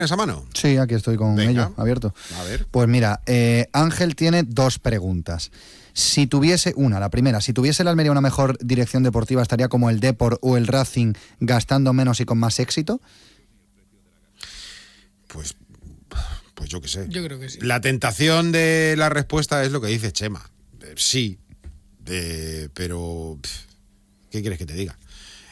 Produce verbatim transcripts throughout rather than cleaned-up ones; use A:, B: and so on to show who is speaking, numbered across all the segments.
A: esa mano?
B: Sí, aquí estoy con
A: Venga.
B: ello abierto.
A: A ver.
B: Pues mira, eh, Ángel tiene dos preguntas. Si tuviese, una, la primera, si tuviese el Almería una mejor dirección deportiva, ¿estaría como el Depor o el Racing gastando menos y con más éxito?
A: Pues, pues yo qué sé.
C: Yo creo que sí.
A: La tentación de la respuesta es lo que dice Chema. Eh, sí, eh, pero pff, ¿qué quieres que te diga?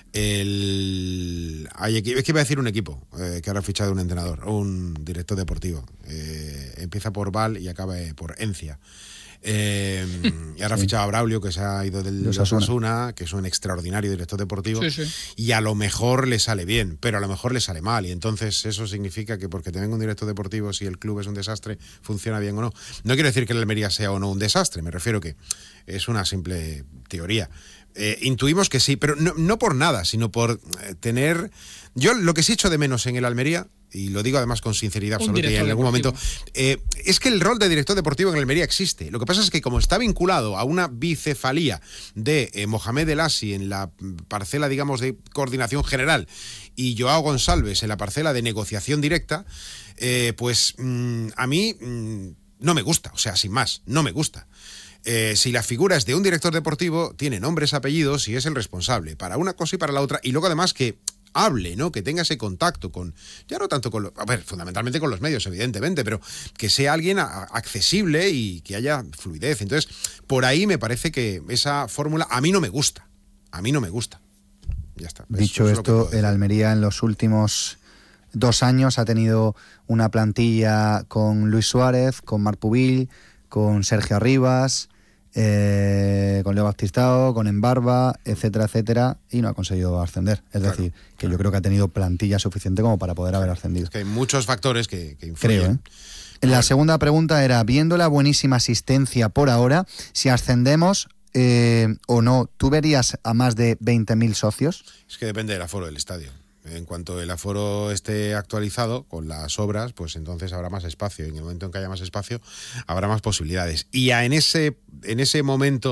A: El, hay equi- es que iba a decir un equipo eh, que ahora ha fichado un entrenador o un director deportivo. Eh, empieza por Val y acaba eh, por Encia. Eh, y ahora ha
B: Sí.
A: fichado a Braulio, que se ha ido del
B: De Osasuna.
A: Osasuna, que es un extraordinario director deportivo.
C: Sí, sí.
A: Y a lo mejor le sale bien, pero a lo mejor le sale mal. Y entonces eso significa que porque te venga un director deportivo, si el club es un desastre, funciona bien o no. No quiero decir que el Almería sea o no un desastre, me refiero que es una simple teoría. Eh, intuimos que sí, pero no, no por nada, sino por eh, tener... Yo lo que sí echo de menos en el Almería, y lo digo además con sinceridad
C: Un
A: absoluta y en
C: director
A: algún
C: deportivo.
A: momento, eh, es que el rol de director deportivo en el Almería existe. Lo que pasa es que como está vinculado a una bicefalía de eh, Mohamed El Asi en la parcela, digamos, de coordinación general y Joao Gonçalves en la parcela de negociación directa, eh, pues mmm, a mí mmm, no me gusta, o sea, sin más, no me gusta. Eh, si la figura es de un director deportivo, tiene nombres, apellidos y es el responsable para una cosa y para la otra, y luego además que hable, ¿no? Que tenga ese contacto con, ya no tanto con, lo, a ver, fundamentalmente con los medios, evidentemente, pero que sea alguien a, accesible y que haya fluidez. Entonces, por ahí me parece que esa fórmula a mí no me gusta, a mí no me gusta. Ya está.
B: Dicho
A: Eso es lo que puedo
B: esto,
A: decir.
B: el Almería en los últimos dos años ha tenido una plantilla con Luis Suárez, con Marc Pubil, con Sergio Arribas, eh, con Leo Baptistao, con Embarba, etcétera, etcétera, y no ha conseguido ascender. Es
A: Claro,
B: decir, que
A: claro.
B: yo creo que ha tenido plantilla suficiente como para poder haber ascendido.
A: Es que hay muchos factores que, que influyen.
B: Creo, ¿eh? La segunda pregunta era, viendo la buenísima asistencia por ahora, si ascendemos eh, o no, ¿tú verías a más de veinte mil socios?
A: Es que depende del aforo del estadio. En cuanto el aforo esté actualizado con las obras, pues entonces habrá más espacio. Y en el momento en que haya más espacio, habrá más posibilidades. Y a en ese, en ese momento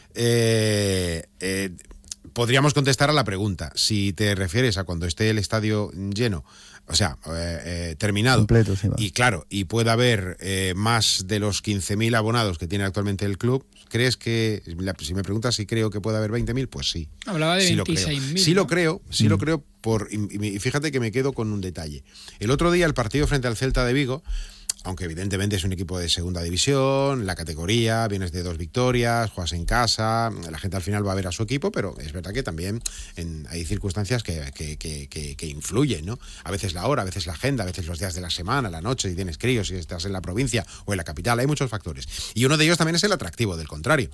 A: eh, eh, podríamos contestar a la pregunta. Si te refieres a cuando esté el estadio lleno, o sea, eh, eh, terminado.
B: Completo, sí, va.
A: Y claro, y puede haber eh, más de los quince mil abonados que tiene actualmente el club. ¿Crees que, si me preguntas si creo que puede haber veinte mil, pues sí.
C: Hablaba de
A: sí lo creo.
C: veintiséis mil.
A: Sí lo creo, sí
B: Mm.
A: lo creo, por, y, y fíjate que me quedo con un detalle. El otro día el partido frente al Celta de Vigo, aunque evidentemente es un equipo de segunda división, la categoría, vienes de dos victorias, juegas en casa, la gente al final va a ver a su equipo, pero es verdad que también en, hay circunstancias que, que, que, que, que influyen, ¿no? A veces la hora, a veces la agenda, a veces los días de la semana, la noche, si tienes críos, si estás en la provincia o en la capital, hay muchos factores. Y uno de ellos también es el atractivo, del contrario.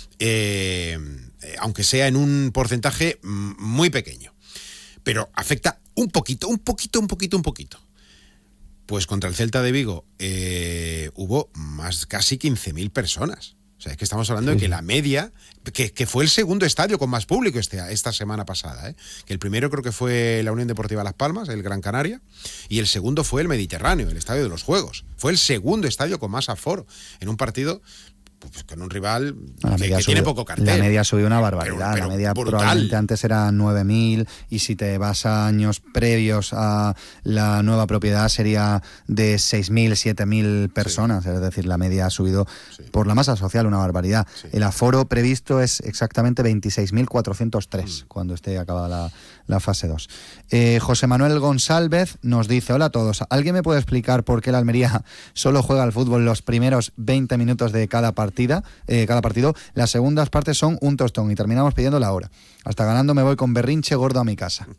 A: Eh, eh, aunque sea en un porcentaje mm, muy pequeño. Pero afecta un poquito, un poquito, un poquito, un poquito. Pues contra el Celta de Vigo eh, hubo más casi quince mil personas. O sea, es que estamos hablando
B: Sí,
A: de que
B: sí.
A: la media, que, que fue el segundo estadio con más público este, esta semana pasada, ¿eh? Que el primero creo que fue la Unión Deportiva Las Palmas, el Gran Canaria, y el segundo fue el Mediterráneo, el Estadio de los Juegos. Fue el segundo estadio con más aforo en un partido pues, con un rival
B: La
A: que,
B: media
A: que
B: subió,
A: tiene poco cartel.
B: La media subió una barbaridad.
A: Pero- pero
B: la media
A: brutal.
B: probablemente antes era nueve mil, y si te vas a años previos a la nueva propiedad sería de seis mil, siete mil personas. Es decir, la media ha subido
A: Sí.
B: por la masa social una barbaridad.
A: Sí.
B: El aforo previsto es exactamente veintiséis mil cuatrocientos tres
A: Mm.
B: cuando esté acabada la, la fase dos. Eh, José Manuel González nos dice, hola a todos, ¿alguien me puede explicar por qué la Almería solo juega al fútbol los primeros veinte minutos de cada partida? Eh, cada partido, las segundas partes son un tostón y terminamos pidiendo la hora. Hasta ganando me voy con berrinche gordo a mi casa.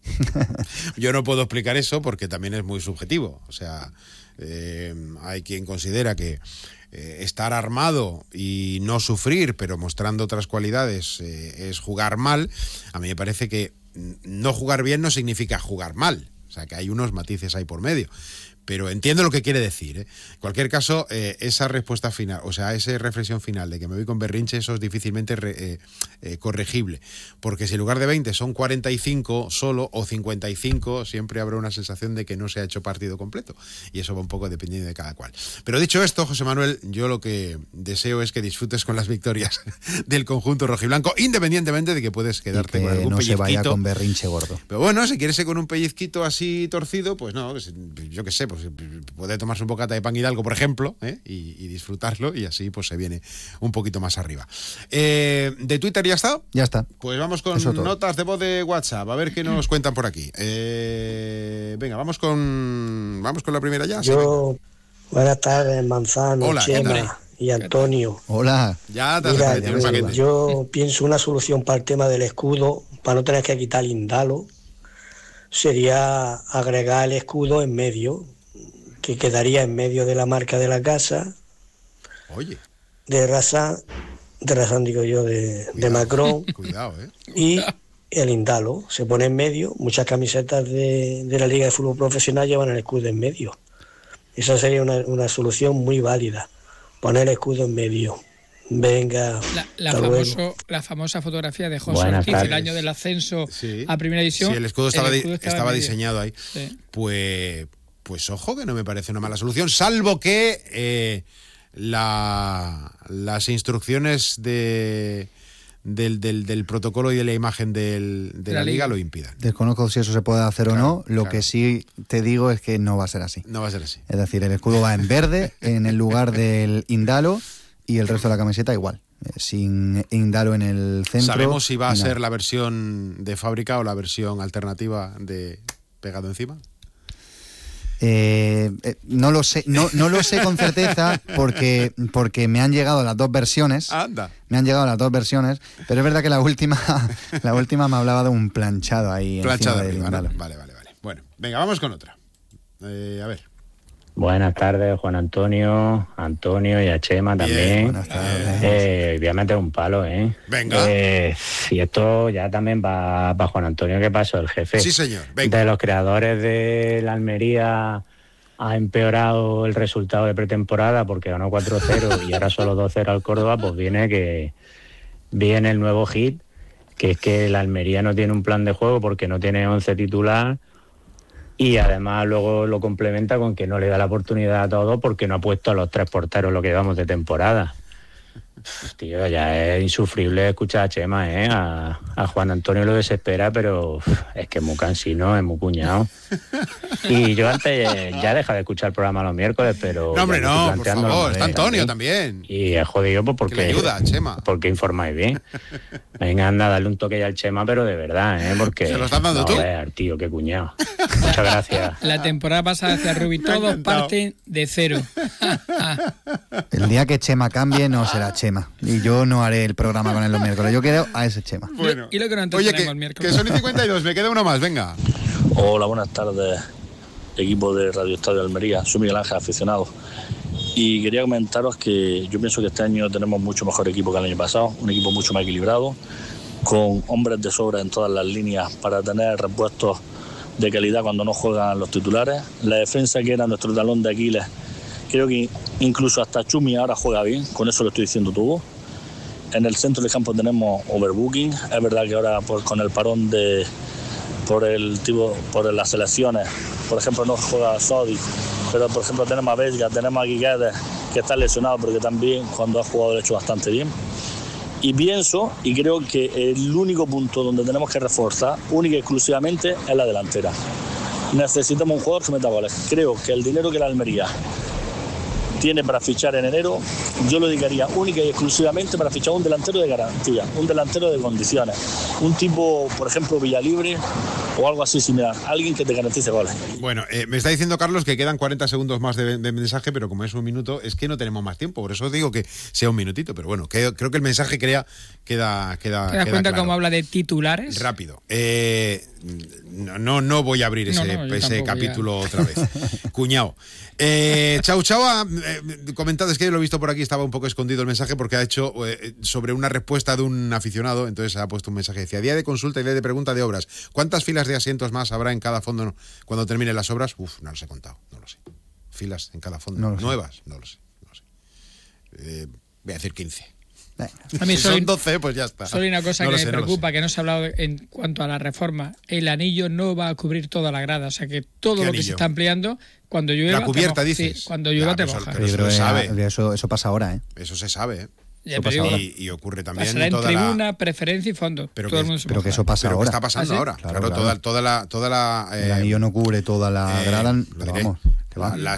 A: Yo no puedo explicar eso porque también es muy subjetivo. O sea, eh, hay quien considera que eh, estar armado y no sufrir, pero mostrando otras cualidades, eh, es jugar mal. A mí me parece que no jugar bien no significa jugar mal. O sea, que hay unos matices ahí por medio. Pero entiendo lo que quiere decir, ¿eh? En cualquier caso, eh, esa respuesta final, o sea, esa reflexión final de que me voy con berrinche, eso es difícilmente re, eh, eh, corregible. Porque si en lugar de veinte son cuarenta y cinco solo o cincuenta y cinco, siempre habrá una sensación de que no se ha hecho partido completo. Y eso va un poco dependiendo de cada cual. Pero dicho esto, José Manuel, yo lo que deseo es que disfrutes con las victorias del conjunto rojiblanco, independientemente de que puedes quedarte
B: y que
A: con algún
B: no se
A: pellizquito.
B: vaya con berrinche gordo.
A: Pero bueno, si quieres ir con un pellizquito así torcido, pues no, yo qué sé, pues pues puede tomarse un bocata de pan Hidalgo, por ejemplo, ¿eh? y, y disfrutarlo, y así pues se viene un poquito más arriba. Eh, ¿De Twitter ya está?
B: Ya está.
A: Pues vamos con notas de voz de WhatsApp, a ver qué nos cuentan por aquí. Eh, venga, vamos con vamos con la primera ya.
C: Yo, sí, buenas tardes, Manzano, Hola, Chema y Antonio.
B: Hola.
C: Ya te Mira, yo, un paquete. Yo pienso una solución para el tema del escudo, para no tener que quitar el indalo, sería agregar el escudo en medio, que quedaría en medio de la marca de la casa.
A: Oye.
C: De Razán, de Razán digo yo, de, de Macron.
A: Cuidado, ¿eh?
C: Y el indalo se pone en medio. Muchas camisetas de, de la Liga de Fútbol Profesional llevan el escudo en medio. Esa sería una, una solución muy válida, poner el escudo en medio. Venga,
D: la, la, famoso, la famosa fotografía de José Ortiz, el año del ascenso sí. a Primera División.
A: Sí, el escudo estaba, el escudo estaba, estaba diseñado ahí. Sí. Pues, pues ojo, que no me parece una mala solución, salvo que eh, la, las instrucciones de, del, del, del protocolo y de la imagen del, de, de la, la liga, liga lo impidan.
B: Desconozco si eso se puede hacer claro, o no. Lo claro. que sí te digo es que no va a ser así.
A: No va a ser así.
B: Es decir, el escudo va en verde en el lugar del indalo. Y el resto de la camiseta igual, eh, sin indalo en el centro.
A: ¿Sabemos si va a ser la versión de fábrica o la versión alternativa de pegado encima?
B: Eh, eh, no lo sé, no, no lo sé con certeza porque, porque me han llegado las dos versiones.
A: Anda.
B: Me han llegado las dos versiones, pero es verdad que la última, la última me hablaba de un planchado ahí.
A: Planchado del indalo. Vale, vale, vale. Bueno, venga, vamos con otra. Eh, a ver.
E: Buenas tardes, Juan Antonio, Antonio y a Chema también. Bien, buenas tardes. Eh, voy a meter un palo, ¿eh?
A: Venga.
E: Eh, y esto ya también va para Juan Antonio, ¿qué pasó? El jefe.
A: Sí, señor. Venga.
E: De los creadores de la Almería ha empeorado el resultado de pretemporada porque ganó cuatro cero y ahora solo dos cero al Córdoba, pues viene que viene el nuevo hit, que es que la Almería no tiene un plan de juego porque no tiene once titular. Y además luego lo complementa con que no le da la oportunidad a todos porque no ha puesto a los tres porteros lo que vamos de temporada. Tío, ya es insufrible escuchar a Chema, ¿eh? A, a Juan Antonio lo desespera, pero uf, es que es muy cansino, es muy cuñado. Y yo antes ya he dejado de escuchar el programa los miércoles, pero...
A: No, hombre, no, por favor, está Antonio también.
E: Y es jodido pues porque...
A: Que le ayuda, Chema.
E: Porque informáis bien. Venga, anda, dale un toque ya al Chema, pero de verdad, ¿eh? Porque...
A: ¿Se lo estás dando
E: no,
A: tú?
E: Ver, tío, qué cuñado. Muchas gracias.
D: La temporada pasada hacia Rubi, todos parten de cero.
B: El día que Chema cambie no será Chema. Y yo no haré el programa con él los miércoles. Yo quiero a ese Chema.
A: Bueno.
D: Y lo que no
A: Oye, que, el miércoles. Que son y cincuenta y dos, me queda uno más, venga.
F: Hola, buenas tardes, equipo de Radio Estadio Almería. Soy Miguel Ángel, aficionado. Y quería comentaros que yo pienso que este año tenemos mucho mejor equipo que el año pasado. Un equipo mucho más equilibrado, con hombres de sobra en todas las líneas para tener repuestos de calidad cuando no juegan los titulares. La defensa, que era nuestro talón de Aquiles, creo que incluso hasta Chumi ahora juega bien, con eso lo estoy diciendo todo. En el centro del campo tenemos overbooking. Es verdad que ahora pues, con el parón de por el tipo por las selecciones, por ejemplo no juega Sodi, pero por ejemplo tenemos a Vesga, tenemos a Guiguedes, que está lesionado, pero que también cuando ha jugado lo ha hecho bastante bien. Y pienso y creo que el único punto donde tenemos que reforzar única y exclusivamente es la delantera. Necesitamos un jugador que meta goles. Creo que el dinero que la Almería tiene para fichar en enero, yo lo dedicaría única y exclusivamente para fichar un delantero de garantía, un delantero de condiciones, un tipo, por ejemplo, Villalibre o algo así similar, alguien que te garantice goles.
A: Bueno, eh, me está diciendo Carlos que quedan cuarenta segundos más de, de mensaje, pero como es un minuto, es que no tenemos más tiempo, por eso digo que sea un minutito, pero bueno, que, creo que el mensaje crea, queda, queda,
D: ¿Te das
A: queda
D: cuenta
A: claro.
D: Cómo habla de titulares?
A: Rápido. Eh, no, no, no voy a abrir ese, no, no, ese capítulo ya. Otra vez. Cuñado. Eh, Chau Chau ha eh, comentado, es que yo lo he visto por aquí, estaba un poco escondido el mensaje porque ha hecho eh, sobre una respuesta de un aficionado, entonces ha puesto un mensaje, decía, día de consulta y día de pregunta de obras, ¿cuántas filas de asientos más habrá en cada fondo cuando terminen las obras? Uf, no los he contado, no lo sé. Filas en cada fondo, no nuevas, no lo sé, no lo sé. Eh, voy a decir quince.
D: A mí
A: si
D: soy,
A: son doce, pues ya está.
D: Solo hay una cosa
A: no
D: que
A: sé,
D: me
A: no
D: preocupa, que no se ha hablado en cuanto a la reforma. El anillo no va a cubrir toda la grada, o sea que todo lo anillo? que se está ampliando, cuando llueva...
A: La cubierta,
D: te
A: dices.
D: Sí, cuando llueva
A: ya,
D: te
A: pero
D: moja.
A: Pero eso, pero eso,
B: sabe. Eso, eso pasa ahora, ¿eh?
A: Eso se sabe, ¿eh?
D: Ya, pero
A: y, y ocurre también
D: pasará en
A: toda
D: tribuna,
A: la...
D: preferencia y fondo.
A: Pero,
D: todo
A: que,
D: el mundo se
B: pero que eso pasa
A: pero
B: ahora.
A: Que está pasando
D: ¿Ah, sí?
A: ahora.
B: Claro,
A: claro,
B: claro.
A: Toda, toda la... Toda la eh,
B: el anillo no cubre toda la
A: eh,
B: grada,
A: lo
B: pero
A: diré,
B: vamos, que que va.
A: La,